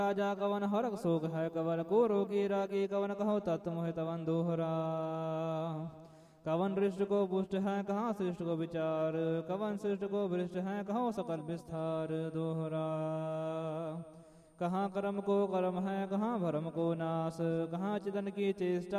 राजा कवन हरक शोक है कवन को रोगी रागी कवन कहो तत्व मोहि तवन दोहरा। कवन दृष्ट को पुष्ट है कहाँ सृष्ट को विचार कवन सृष्ट को भ्रष्ट है कहो सकल विस्तार दोहरा। कहाँ कर्म को कर्म है कहाँ भरम को नाश कहाँ चिदन की चेष्टा